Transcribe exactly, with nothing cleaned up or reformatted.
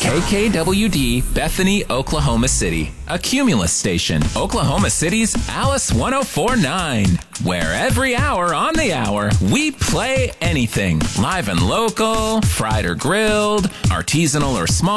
K K W D, Bethany, Oklahoma City. A Cumulus station, Oklahoma City's Alice one oh four point nine. Where every hour on the hour, we play anything. Live and local, fried or grilled, artisanal or small.